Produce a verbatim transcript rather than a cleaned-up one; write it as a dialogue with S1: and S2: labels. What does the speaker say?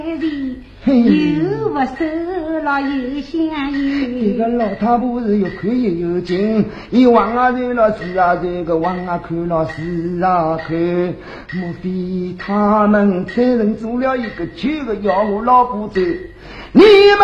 S1: 有不收了有相依。
S2: 这个老太婆是又看又有劲，一往啊走了是啊这个往啊看了是啊看，莫非他们三人做了一个旧的要我老婆走？你们